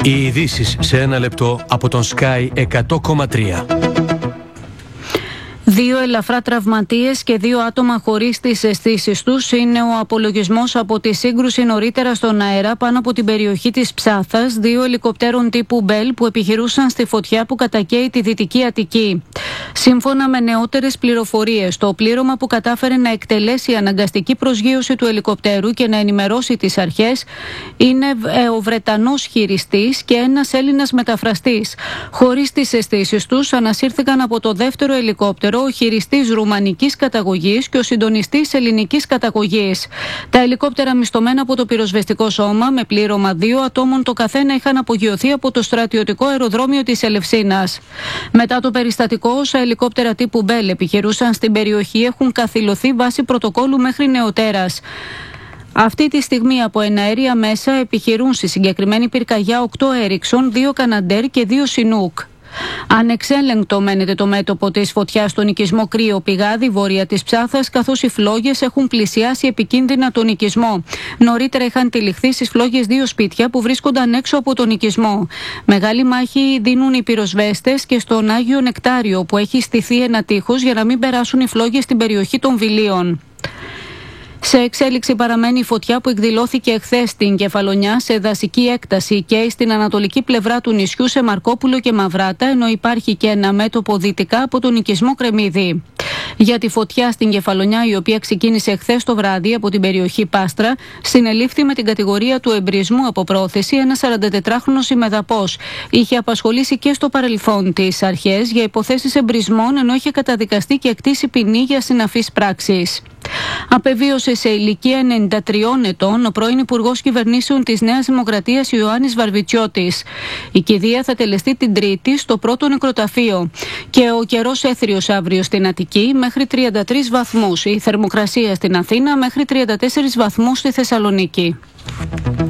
Οι ειδήσεις σε ένα λεπτό από τον Sky 100,3. 2 ελαφρά τραυματίες και 2 άτομα χωρίς τις αισθήσεις τους είναι ο απολογισμός από τη σύγκρουση νωρίτερα στον αέρα πάνω από την περιοχή της Ψάθας 2 ελικοπτέρων τύπου Bell που επιχειρούσαν στη φωτιά που κατακαίει τη Δυτική Αττική. Σύμφωνα με νεότερες πληροφορίες, το πλήρωμα που κατάφερε να εκτελέσει αναγκαστική προσγείωση του ελικοπτέρου και να ενημερώσει τις αρχές είναι ο Βρετανός χειριστής και ένας Έλληνας μεταφραστής. Χωρίς τις αισθήσεις τους ανασύρθηκαν από το δεύτερο ελικόπτερο ο χειριστής ρουμανικής καταγωγής και ο συντονιστής ελληνικής καταγωγής. Τα ελικόπτερα μισθωμένα από το πυροσβεστικό σώμα με πλήρωμα 2 ατόμων το καθένα είχαν απογειωθεί από το στρατιωτικό αεροδρόμιο της Ελευσίνας. Μετά το περιστατικό, όσα ελικόπτερα τύπου Bell επιχειρούσαν στην περιοχή έχουν καθυλωθεί βάσει πρωτοκόλου μέχρι νεοτέρας. Αυτή τη στιγμή από εναέρια μέσα επιχειρούν στη συγκεκριμένη πυρκαγιά 8 Ericsson, 2 Canadair και 2 Chinook. Ανεξέλεγκτο μένεται το μέτωπο της φωτιάς στον οικισμό Κρύο Πηγάδι, βόρεια της Ψάθας, καθώς οι φλόγες έχουν πλησιάσει επικίνδυνα τον οικισμό. Νωρίτερα είχαν τυλιχθεί στις φλόγες 2 σπίτια που βρίσκονταν έξω από τον οικισμό. Μεγάλη μάχη δίνουν οι πυροσβέστες και στον Άγιο Νεκτάριο, που έχει στηθεί ένα τείχος για να μην περάσουν οι φλόγες στην περιοχή των Βιλίων. Σε εξέλιξη παραμένει η φωτιά που εκδηλώθηκε εχθές στην Κεφαλονιά σε δασική έκταση και στην ανατολική πλευρά του νησιού σε Μαρκόπουλο και Μαυράτα, ενώ υπάρχει και ένα μέτωπο δυτικά από τον οικισμό Κρεμμύδη. Για τη φωτιά στην Κεφαλονιά, η οποία ξεκίνησε εχθές το βράδυ από την περιοχή Πάστρα, συνελήφθη με την κατηγορία του εμπρισμού από πρόθεση ένας 44χρονος ημεδαπός. Είχε απασχολήσει και στο παρελθόν τις αρχές για υποθέσεις εμπρισμών, ενώ είχε καταδικαστεί και εκτίσει ποινή για συναφείς πράξεις. Απεβίωσε σε ηλικία 93 ετών ο πρώην Υπουργός Κυβερνήσεων της Νέας Δημοκρατίας Ιωάννης Βαρβιτσιώτης. Η κηδεία θα τελεστεί την Τρίτη στο πρώτο νεκροταφείο. Και ο καιρός έθριος αύριο στην Αττική μέχρι 33 βαθμούς. Η θερμοκρασία στην Αθήνα μέχρι 34 βαθμούς στη Θεσσαλονίκη.